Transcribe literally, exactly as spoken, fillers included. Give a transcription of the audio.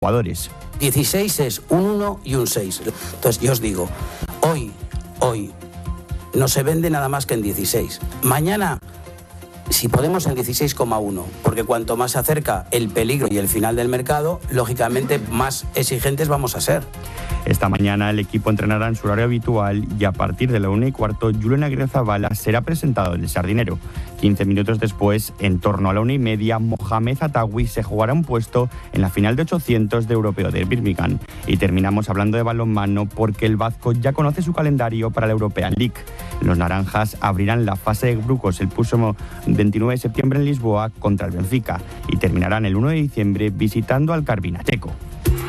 jugadores. dieciséis es un uno y un seis. Entonces yo os digo, hoy, hoy no se vende nada más que en dieciséis. Mañana, si podemos, en dieciséis coma uno, porque cuanto más se acerca el peligro y el final del mercado, lógicamente más exigentes vamos a ser. Esta mañana el equipo entrenará en su horario habitual y a partir de la una y cuarto, Julen Aguirrezabala será presentado en el Sardinero. quince minutos después, en torno a la una y media, Mohamed Atawi se jugará un puesto en la final de ochocientos de Europeo de Birmingham. Y terminamos hablando de balonmano porque el Vasco ya conoce su calendario para la European League. Los naranjas abrirán la fase de grupos el próximo veintinueve de septiembre en Lisboa contra el Benfica y terminarán el uno de diciembre visitando al Carvina Checo.